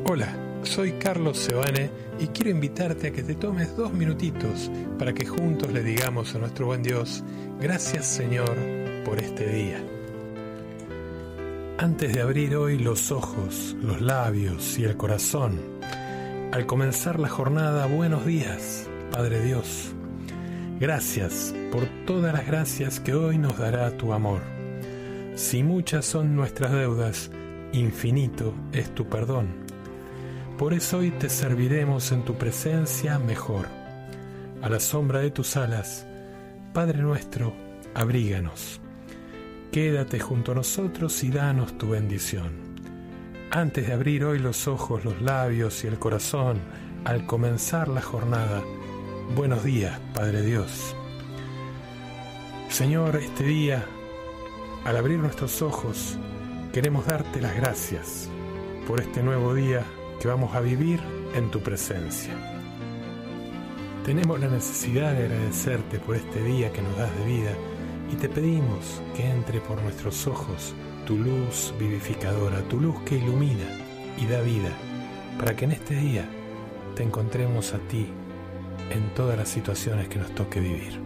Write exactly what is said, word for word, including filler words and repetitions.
Hola, soy Carlos Sebane y quiero invitarte a que te tomes dos minutitos para que juntos le digamos a nuestro buen Dios, gracias Señor por este día. Antes de abrir hoy los ojos, los labios y el corazón, al comenzar la jornada, buenos días, Padre Dios. Gracias por todas las gracias que hoy nos dará tu amor. Si muchas son nuestras deudas, infinito es tu perdón. Por eso hoy te serviremos en tu presencia mejor. A la sombra de tus alas, Padre nuestro, abríganos. Quédate junto a nosotros y danos tu bendición. Antes de abrir hoy los ojos, los labios y el corazón, al comenzar la jornada, buenos días, Padre Dios. Señor, este día, al abrir nuestros ojos, queremos darte las gracias por este nuevo día que vamos a vivir en tu presencia. Tenemos la necesidad de agradecerte por este día que nos das de vida y te pedimos que entre por nuestros ojos tu luz vivificadora, tu luz que ilumina y da vida, para que en este día te encontremos a ti en todas las situaciones que nos toque vivir.